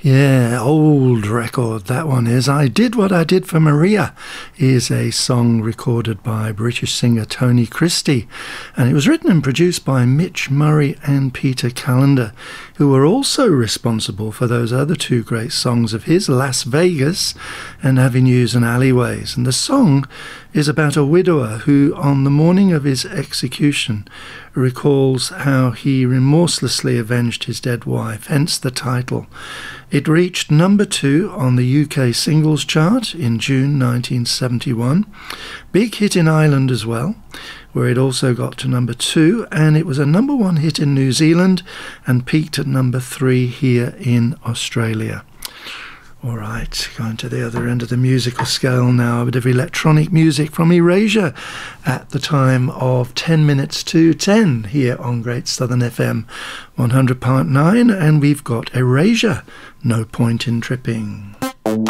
Yeah, old record that one is. I Did What I Did for Maria is a song recorded by British singer Tony Christie, and it was written and produced by Mitch Murray and Peter Callender, who were also responsible for those other two great songs of his, Las Vegas and Avenues and Alleyways. And the song is about a widower who, on the morning of his execution, recalls how he remorselessly avenged his dead wife, hence the title. It reached number 2 on the UK singles chart in June 1971. Big hit in Ireland as well, where it also got to number 2, and it was a number 1 hit in New Zealand and peaked at number 3 here in Australia. All right, going to the other end of the musical scale now, a bit of electronic music from Erasure at the time of 10 minutes to 10 here on Great Southern FM 100.9, and we've got Erasure, No Point in Tripping.